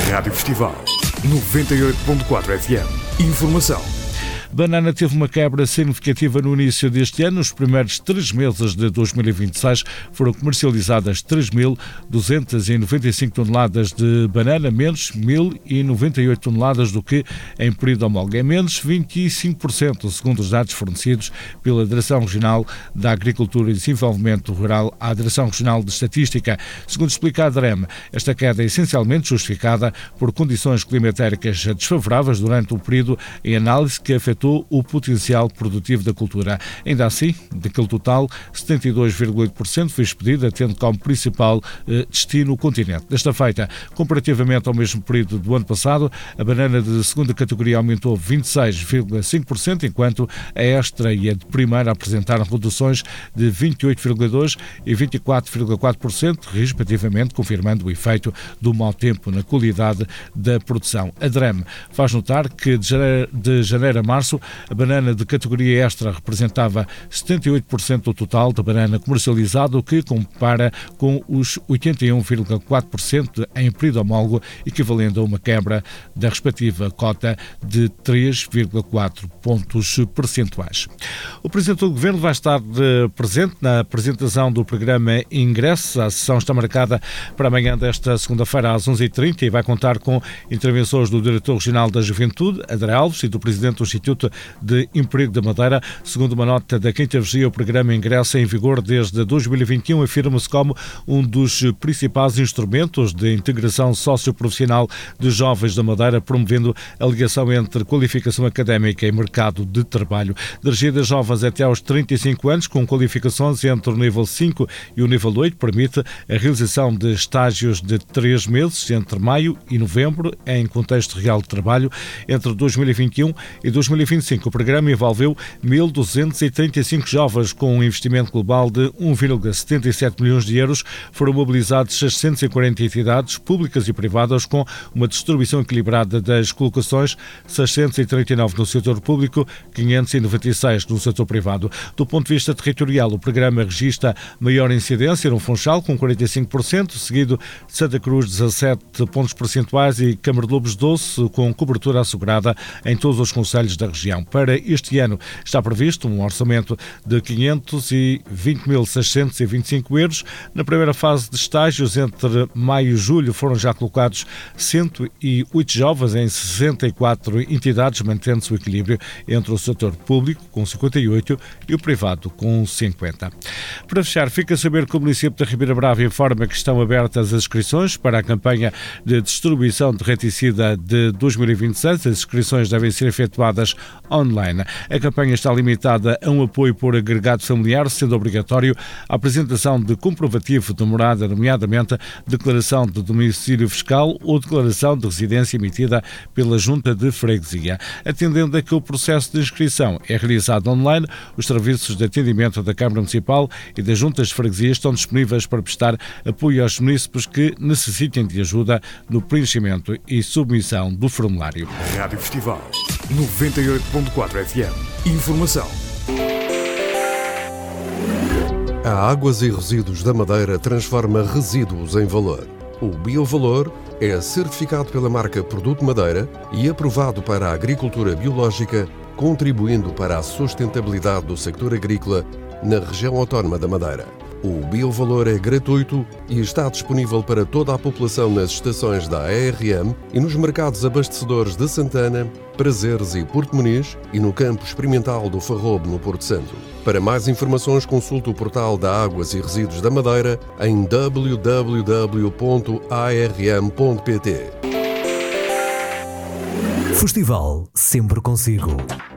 Rádio Festival 98.4 FM. Informação. Banana teve uma quebra significativa no início deste ano. Nos primeiros 3 meses de 2026 foram comercializadas 3.295 toneladas de banana, menos 1.098 toneladas do que em período homólogo. É menos 25%, segundo os dados fornecidos pela Direção Regional da Agricultura e Desenvolvimento Rural à Direção Regional de Estatística. Segundo explica a DREM, esta queda é essencialmente justificada por condições climatéricas desfavoráveis durante o período em análise que afetou o potencial produtivo da cultura. Ainda assim, daquele total, 72,8% foi expedida, tendo como principal destino o continente. Desta feita, comparativamente ao mesmo período do ano passado, a banana de segunda categoria aumentou 26,5%, enquanto a extra e a de primeira apresentaram reduções de 28,2% e 24,4%, respectivamente, confirmando o efeito do mau tempo na qualidade da produção. A DREM faz notar que de janeiro a março, a banana de categoria extra representava 78% do total da banana comercializada, o que compara com os 81,4% em período homólogo, equivalendo a uma quebra da respectiva cota de 3,4 pontos percentuais. O Presidente do Governo vai estar presente na apresentação do programa Ingresso. A sessão está marcada para amanhã desta segunda-feira às 11h30 e vai contar com intervenções do Diretor Regional da Juventude, André Alves, e do Presidente do Instituto de Emprego da Madeira. Segundo uma nota da Quinta Vigia, o programa ingressa em vigor desde 2021, afirma-se como um dos principais instrumentos de integração socioprofissional de jovens da Madeira, promovendo a ligação entre qualificação académica e mercado de trabalho. Dirigida a jovens até aos 35 anos, com qualificações entre o nível 5 e o nível 8, permite a realização de estágios de 3 meses, entre maio e novembro, em contexto real de trabalho. Entre 2021 e 2025, o programa envolveu 1.235 jovens com um investimento global de 1,77 milhões de euros. Foram mobilizados 640 entidades públicas e privadas com uma distribuição equilibrada das colocações, 639 no setor público, 596 no setor privado. Do ponto de vista territorial, o programa registra maior incidência no Funchal, com 45%, seguido de Santa Cruz, 17 pontos percentuais, e Câmara de Lobos Doce, com cobertura assegurada em todos os concelhos da região. Para este ano está previsto um orçamento de 520.625 euros. Na primeira fase de estágios, entre maio e julho, foram já colocados 108 jovens em 64 entidades, mantendo-se o equilíbrio entre o setor público, com 58, e o privado, com 50. Para fechar, fica a saber que o município de Ribeira Brava informa que estão abertas as inscrições para a campanha de distribuição de reticida de 2026. As inscrições devem ser efetuadas online. A campanha está limitada a um apoio por agregado familiar, sendo obrigatório a apresentação de comprovativo de morada, nomeadamente declaração de domicílio fiscal ou declaração de residência emitida pela Junta de Freguesia. Atendendo a que o processo de inscrição é realizado online, os serviços de atendimento da Câmara Municipal e das Juntas de Freguesia estão disponíveis para prestar apoio aos munícipes que necessitem de ajuda no preenchimento e submissão do formulário. Rádio Festival 98.4 FM. Informação. A Águas e Resíduos da Madeira transforma resíduos em valor. O Biovalor é certificado pela marca Produto Madeira e aprovado para a agricultura biológica, contribuindo para a sustentabilidade do sector agrícola na região autónoma da Madeira. O Biovalor é gratuito e está disponível para toda a população nas estações da ARM e nos mercados abastecedores de Santana, Prazeres e Porto Muniz, e no campo experimental do Farrobo, no Porto Santo. Para mais informações, consulte o portal da Águas e Resíduos da Madeira em www.arm.pt. Festival sempre consigo.